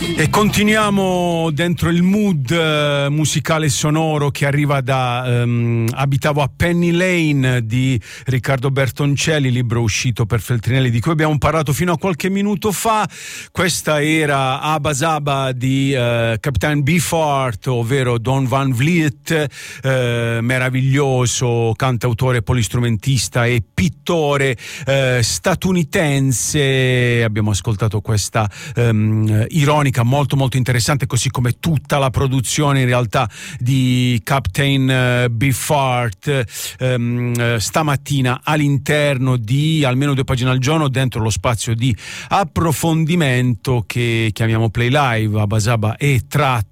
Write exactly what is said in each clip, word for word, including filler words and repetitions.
E continuiamo dentro il mood uh, musicale sonoro che arriva da um, Abitavo a Penny Lane di Riccardo Bertoncelli, libro uscito per Feltrinelli di cui abbiamo parlato fino a qualche minuto fa. Questa era Abba Zaba di uh, Captain Beefheart, ovvero Don Van Vliet, uh, meraviglioso cantautore, polistrumentista e pittore uh, statunitense. Abbiamo ascoltato questa um, ironica molto molto interessante, così come tutta la produzione in realtà di Captain uh, Beefheart um, stamattina all'interno di Almeno due pagine al giorno, dentro lo spazio di approfondimento che chiamiamo Play Live. Abba Zaba è tratto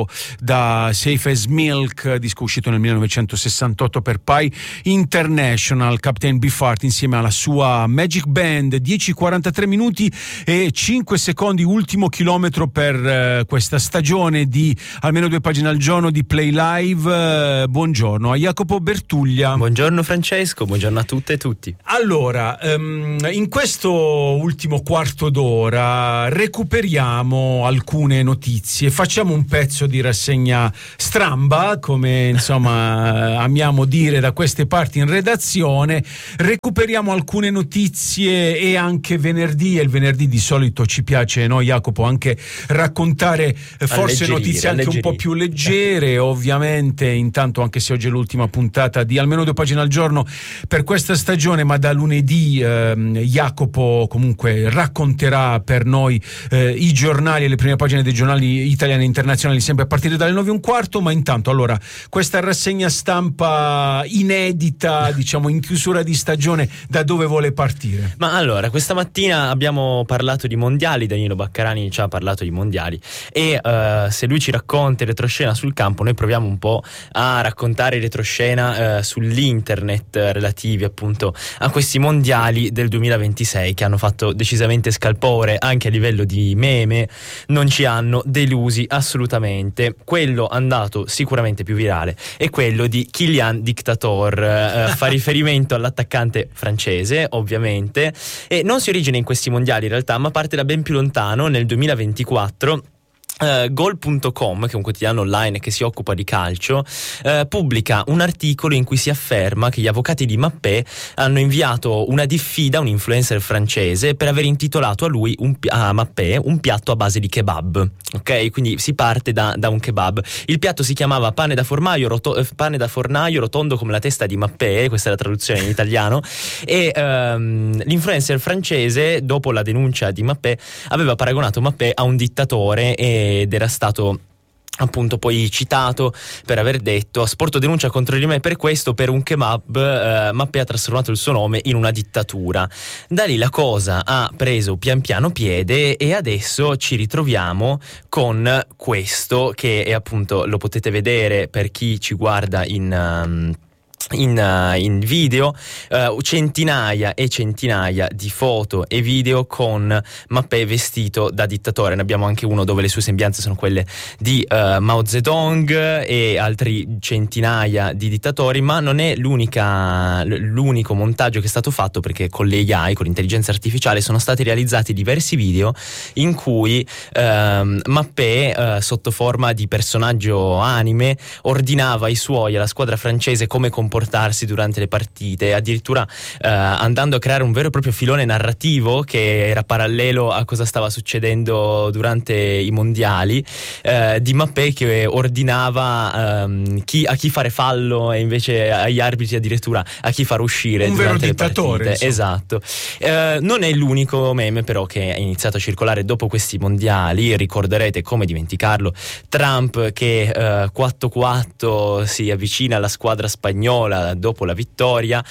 da Safe as Milk, disco uscito nel millenovecentosessantotto per Pi International. Captain Beefheart insieme alla sua Magic Band. Dieci e quarantatré minuti e cinque secondi, ultimo chilometro per uh, questa stagione di Almeno due pagine al giorno di Play Live. Uh, buongiorno a Jacopo Bertuglia. Buongiorno Francesco, buongiorno a tutte e tutti. Allora, um, in questo ultimo quarto d'ora recuperiamo alcune notizie, facciamo un pezzo di rassegna stramba, come insomma amiamo dire da queste parti in redazione. Recuperiamo alcune notizie e anche venerdì, e il venerdì di solito ci piace, no Jacopo, anche raccontare eh, forse notizie anche un po' più leggere, ovviamente. Intanto, anche se oggi è l'ultima puntata di Almeno due pagine al giorno per questa stagione, ma da lunedì eh, Jacopo comunque racconterà per noi eh, i giornali e le prime pagine dei giornali italiani e internazionali, sempre a partire dalle nove e un quarto. Ma intanto, allora, questa rassegna stampa inedita, diciamo in chiusura di stagione, da dove vuole partire? Ma allora, questa mattina abbiamo parlato di mondiali, Danilo Baccarani ci ha parlato di mondiali e uh, se lui ci racconta retroscena sul campo, noi proviamo un po' a raccontare retroscena uh, sull'internet uh, relativi appunto a questi mondiali del duemilaventisei, che hanno fatto decisamente scalpore anche a livello di meme, non ci hanno delusi assolutamente. Quello andato sicuramente più virale è quello di Kylian Dictator, eh, fa riferimento all'attaccante francese ovviamente, e non si origina in questi mondiali in realtà, ma parte da ben più lontano, nel duemilaventiquattro. Uh, Goal punto com, che è un quotidiano online che si occupa di calcio, uh, pubblica un articolo in cui si afferma che gli avvocati di Mbappé hanno inviato una diffida a un influencer francese per aver intitolato a lui un, a Mbappé un piatto a base di kebab. Ok, quindi si parte da, da un kebab. Il piatto si chiamava pane da fornaio, roto, pane da fornaio rotondo come la testa di Mbappé, questa è la traduzione in italiano, e um, l'influencer francese, dopo la denuncia di Mbappé, aveva paragonato Mbappé a un dittatore e ed era stato appunto poi citato per aver detto: sporto denuncia contro di me per questo, per un kebab eh, Mbappé ha trasformato il suo nome in una dittatura. Da lì la cosa ha preso pian piano piede e adesso ci ritroviamo con questo, che è appunto, lo potete vedere per chi ci guarda in... Um, In, uh, in video, uh, centinaia e centinaia di foto e video con Mbappé vestito da dittatore. Ne abbiamo anche uno dove le sue sembianze sono quelle di uh, Mao Zedong e altri centinaia di dittatori, ma non è l'unica, l'unico montaggio che è stato fatto, perché con l'A I, con l'intelligenza artificiale, sono stati realizzati diversi video in cui uh, Mbappé, uh, sotto forma di personaggio anime, ordinava ai suoi, alla squadra francese, come comportarsi durante le partite, addirittura eh, andando a creare un vero e proprio filone narrativo che era parallelo a cosa stava succedendo durante i mondiali, eh, di Mbappé che ordinava ehm, chi, a chi fare fallo e invece agli arbitri addirittura a chi far uscire un durante le partite. Insomma. Esatto. Eh, non è l'unico meme però che è iniziato a circolare dopo questi mondiali. Ricorderete, come dimenticarlo, Trump che eh, quattro quattro si avvicina alla squadra spagnola dopo la vittoria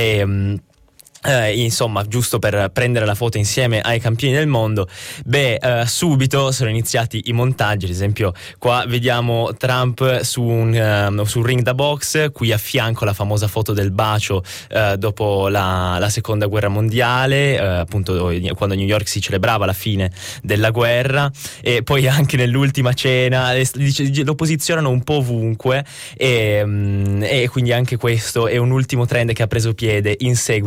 e Eh, insomma, giusto per prendere la foto insieme ai campioni del mondo. Beh, eh, subito sono iniziati i montaggi. Ad esempio, qua vediamo Trump su un, uh, su un ring da box, qui a fianco la famosa foto del bacio uh, dopo la, la seconda guerra mondiale, uh, appunto quando a New York si celebrava la fine della guerra, e poi anche nell'ultima cena lo posizionano un po' ovunque, e, um, e quindi anche questo è un ultimo trend che ha preso piede in seguito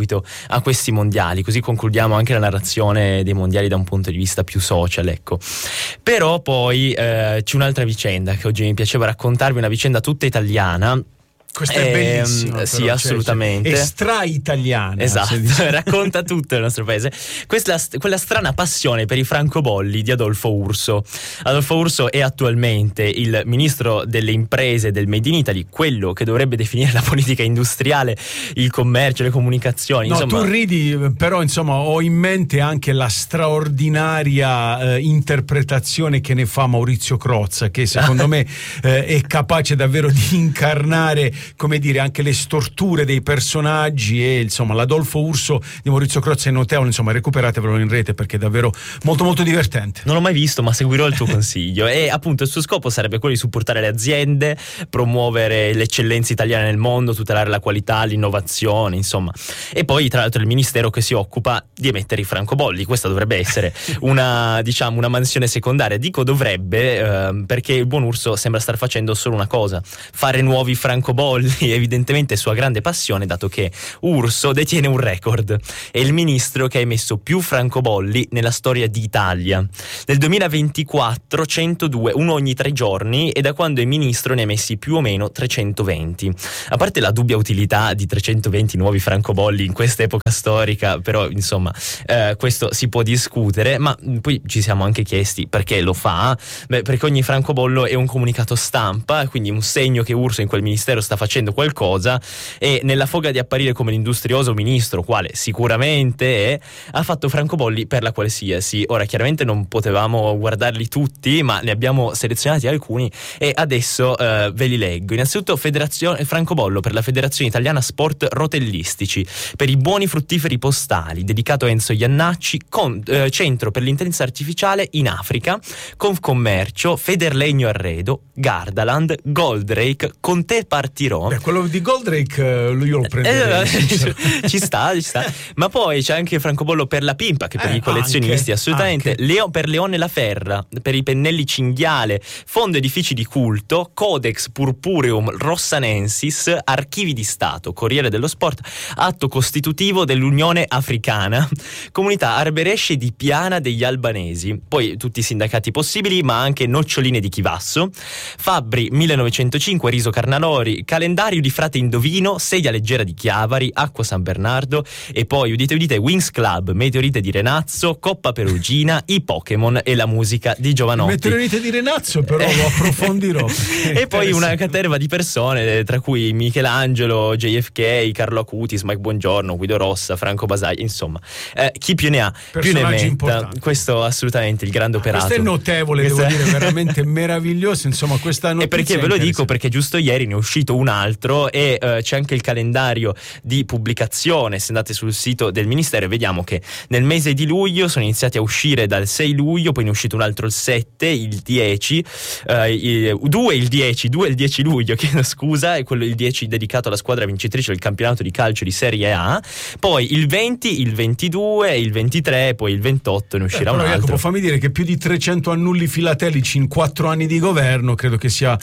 a questi mondiali, così concludiamo anche la narrazione dei mondiali da un punto di vista più social, ecco. Però poi eh, c'è un'altra vicenda che oggi mi piaceva raccontarvi, una vicenda tutta italiana. Questa è bellissima. Eh, sì, assolutamente. Cioè, estra italiana. Esatto, racconta tutto il nostro paese. Questa, quella strana passione per i francobolli di Adolfo Urso. Adolfo Urso è attualmente il ministro delle imprese del Made in Italy, quello che dovrebbe definire la politica industriale, il commercio, le comunicazioni. No, insomma. Tu ridi, però insomma ho in mente anche la straordinaria eh, interpretazione che ne fa Maurizio Crozza, che secondo me eh, è capace davvero di incarnare, come dire, anche le storture dei personaggi, e insomma l'Adolfo Urso di Maurizio Crozza è notevole, insomma recuperatevelo in rete perché è davvero molto molto divertente. Non l'ho mai visto, ma seguirò il tuo consiglio. E appunto il suo scopo sarebbe quello di supportare le aziende, promuovere l'eccellenza italiana nel mondo, tutelare la qualità, l'innovazione, insomma. E poi tra l'altro il ministero che si occupa di emettere i francobolli. Questa dovrebbe essere una, diciamo, una mansione secondaria. Dico dovrebbe eh, perché il buon Urso sembra star facendo solo una cosa: fare nuovi francobolli. Evidentemente sua grande passione, dato che Urso detiene un record, è il ministro che ha emesso più francobolli nella storia d'Italia. Nel duemilaventiquattro centodue, uno ogni tre giorni, e da quando è ministro ne ha emessi più o meno trecentoventi. A parte la dubbia utilità di trecentoventi nuovi francobolli in questa epoca storica, però insomma eh, questo si può discutere, ma poi ci siamo anche chiesti perché lo fa. Beh, perché ogni francobollo è un comunicato stampa, quindi un segno che Urso in quel ministero sta facendo qualcosa, e nella foga di apparire come l'industrioso ministro, quale sicuramente è, ha fatto francobolli per la qualsiasi. Ora chiaramente non potevamo guardarli tutti, ma ne abbiamo selezionati alcuni e adesso eh, ve li leggo. Innanzitutto federazione francobollo per la Federazione Italiana Sport Rotellistici, per i buoni fruttiferi postali, dedicato a Enzo Iannacci, con, eh, Centro per l'intelligenza artificiale in Africa, Confcommercio, Federlegno Arredo, Gardaland, Goldrake, con te partirò. Beh, quello di Goldrake eh, io lo prenderei. Eh, ci sta, ci sta. Ma poi c'è anche il francobollo per la Pimpa, che per eh, i collezionisti anche, assolutamente. Anche. Leo, per Leone la Ferra, per i pennelli cinghiale, Fondo Edifici di Culto, Codex Purpureum Rossanensis, Archivi di Stato, Corriere dello Sport, Atto Costitutivo dell'Unione Africana, Comunità Arberesce di Piana degli Albanesi, poi tutti i sindacati possibili, ma anche noccioline di Chivasso, Fabbri millenovecentocinque, Riso Carnalori, Calendario di Frate Indovino, Sedia Leggera di Chiavari, Acqua San Bernardo, e poi udite udite Wings Club, Meteorite di Renazzo, Coppa Perugina, i Pokémon e la musica di Giovanotti. Meteorite di Renazzo però lo approfondirò. E poi una caterva di persone, tra cui Michelangelo, J F K, Carlo Acutis, Mike Buongiorno, Guido Rossa, Franco Basaglia, insomma eh, chi più ne ha più ne metta. Importanti. Questo assolutamente il grande operato. Questo è notevole, Questa... devo dire, veramente meraviglioso, insomma, questa notizia. E perché ve lo dico? Perché giusto ieri ne è uscito un altro e uh, c'è anche il calendario di pubblicazione. Se andate sul sito del ministero vediamo che nel mese di luglio sono iniziati a uscire dal sei luglio, poi ne è uscito un altro il sette, il dieci, uh, il, due il dieci, due il dieci luglio, chiedo scusa, e quello il dieci dedicato alla squadra vincitrice del campionato di calcio di Serie A, poi il venti, il ventidue, il ventitré e poi il ventotto ne uscirà eh, un altro. Jacopo, fammi dire che più di trecento annulli filatelici in quattro anni di governo credo che sia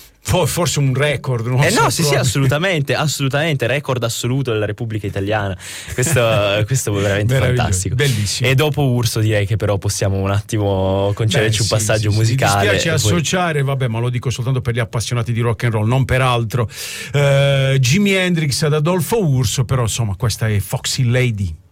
forse un record, non eh so, no, sì, sì, assolutamente, assolutamente, record assoluto della Repubblica Italiana. Questo, questo è veramente fantastico. Bellissimo. E dopo Urso direi che però possiamo un attimo concederci Beh, un passaggio sì, musicale. Mi dispiace associare, poi... vabbè, ma lo dico soltanto per gli appassionati di rock and roll, non per altro. Uh, Jimi Hendrix ad Adolfo Urso, però insomma questa è Foxy Lady.